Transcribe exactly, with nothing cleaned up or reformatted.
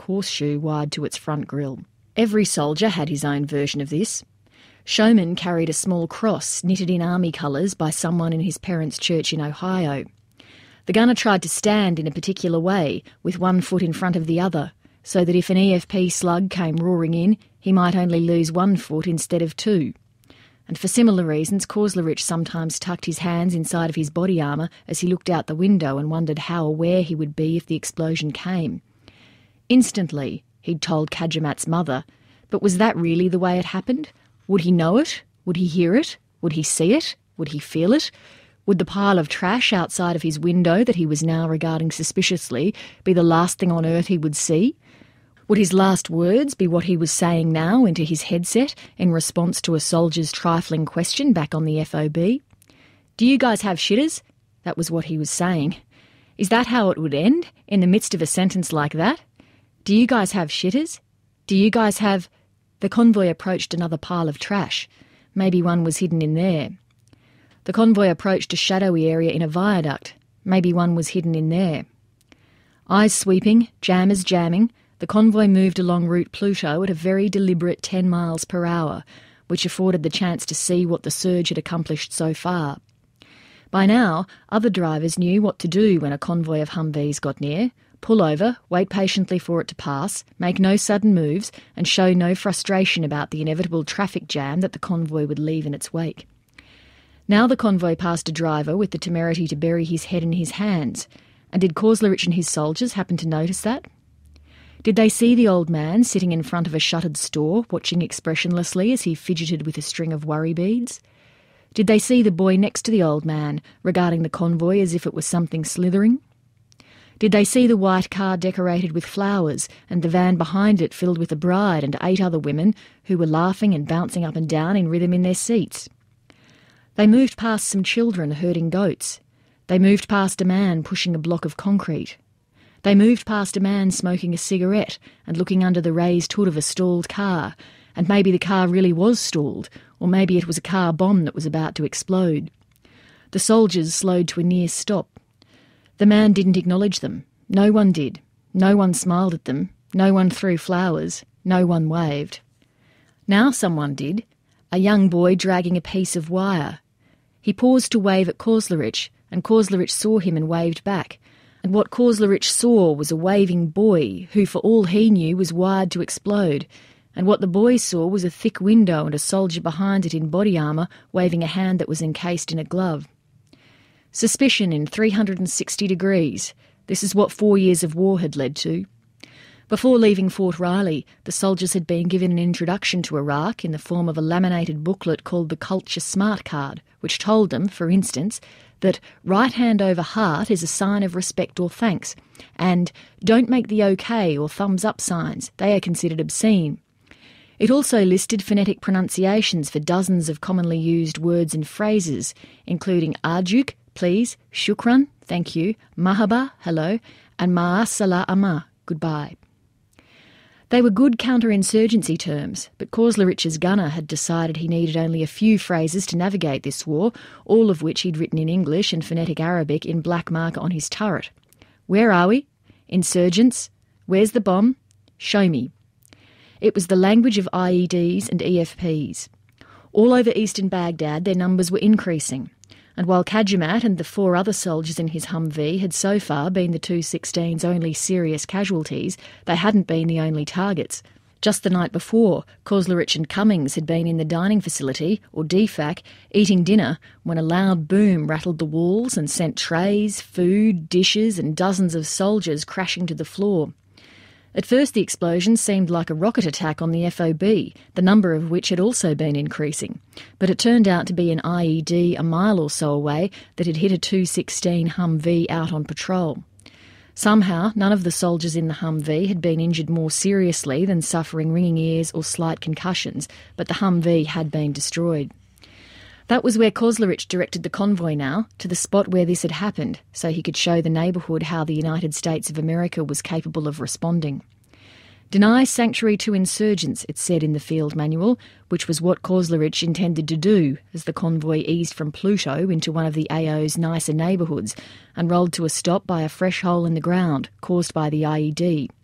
horseshoe wired to its front grille. Every soldier had his own version of this. Showman carried a small cross knitted in army colours by someone in his parents' church in Ohio. The gunner tried to stand in a particular way, with one foot in front of the other, so that if an E F P slug came roaring in, he might only lose one foot instead of two. And for similar reasons, Koslorich sometimes tucked his hands inside of his body armour as he looked out the window and wondered how aware he would be if the explosion came. Instantly, he'd told Kajimat's mother, but was that really the way it happened? Would he know it? Would he hear it? Would he see it? Would he feel it? Would the pile of trash outside of his window that he was now regarding suspiciously be the last thing on earth he would see? Would his last words be what he was saying now into his headset in response to a soldier's trifling question back on the F O B? Do you guys have shitters? That was what he was saying. Is that how it would end, in the midst of a sentence like that? Do you guys have shitters? Do you guys have... The convoy approached another pile of trash. Maybe one was hidden in there. The convoy approached a shadowy area in a viaduct. Maybe one was hidden in there. Eyes sweeping, jammers jamming, the convoy moved along Route Pluto at a very deliberate ten miles per hour, which afforded the chance to see what the surge had accomplished so far. By now, other drivers knew what to do when a convoy of Humvees got near: pull over, wait patiently for it to pass, make no sudden moves, and show no frustration about the inevitable traffic jam that the convoy would leave in its wake. Now the convoy passed a driver with the temerity to bury his head in his hands, and did Koslorich and his soldiers happen to notice that? Did they see the old man sitting in front of a shuttered store, watching expressionlessly as he fidgeted with a string of worry beads? Did they see the boy next to the old man, regarding the convoy as if it was something slithering? Did they see the white car decorated with flowers, and the van behind it filled with a bride and eight other women who were laughing and bouncing up and down in rhythm in their seats? They moved past some children herding goats. They moved past a man pushing a block of concrete. They moved past a man smoking a cigarette and looking under the raised hood of a stalled car, and maybe the car really was stalled, or maybe it was a car bomb that was about to explode. The soldiers slowed to a near stop. The man didn't acknowledge them. No one did. No one smiled at them. No one threw flowers. No one waved. Now someone did. A young boy dragging a piece of wire. He paused to wave at Koslorich, and Koslorich saw him and waved back. And what Koslorich saw was a waving boy who, for all he knew, was wired to explode. And what the boy saw was a thick window and a soldier behind it in body armour waving a hand that was encased in a glove. Suspicion in three hundred sixty degrees. This is what four years of war had led to. Before leaving Fort Riley, the soldiers had been given an introduction to Iraq in the form of a laminated booklet called the Culture Smart Card, which told them, for instance, that right hand over heart is a sign of respect or thanks, and don't make the OK or thumbs up signs, they are considered obscene. It also listed phonetic pronunciations for dozens of commonly used words and phrases, including arjuk, please, shukran, thank you, mahaba, hello, and ma'asala-ama, goodbye. They were good counterinsurgency terms, but Koslorich's gunner had decided he needed only a few phrases to navigate this war, all of which he'd written in English and phonetic Arabic in black marker on his turret. Where are we? Insurgents. Where's the bomb? Show me. It was the language of I E Ds and E F Ps. All over eastern Baghdad their numbers were increasing, and while Kajimat and the four other soldiers in his Humvee had so far been the two sixteen's only serious casualties, they hadn't been the only targets. Just the night before, Koslorich and Cummings had been in the dining facility, or D FAC, eating dinner when a loud boom rattled the walls and sent trays, food, dishes and dozens of soldiers crashing to the floor. At first the explosion seemed like a rocket attack on the F O B, the number of which had also been increasing, but it turned out to be an I E D a mile or so away that had hit a two sixteen Humvee out on patrol. Somehow none of the soldiers in the Humvee had been injured more seriously than suffering ringing ears or slight concussions, but the Humvee had been destroyed. That was where Koslorich directed the convoy now, to the spot where this had happened, so he could show the neighbourhood how the United States of America was capable of responding. Deny sanctuary to insurgents, it said in the field manual, which was what Koslorich intended to do as the convoy eased from Pluto into one of the A O's nicer neighbourhoods and rolled to a stop by a fresh hole in the ground caused by the I E D.